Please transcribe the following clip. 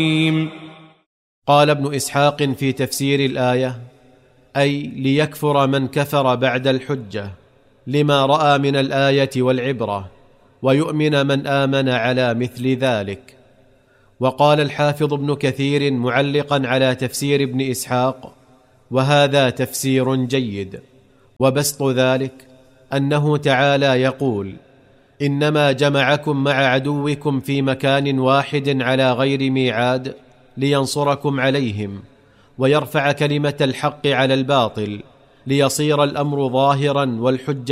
قال ابن إسحاق في تفسير الآية: أي ليكفر من كفر بعد الحجة لما رأى من الآية والعبرة، ويؤمن من آمن على مثل ذلك. وقال الحافظ ابن كثير معلقا على تفسير ابن إسحاق: وهذا تفسير جيد، وبسط ذلك أنه تعالى يقول: إنما جمعكم مع عدوكم في مكان واحد على غير ميعاد لينصركم عليهم ويرفع كلمة الحق على الباطل، ليصير الأمر ظاهرا والحجة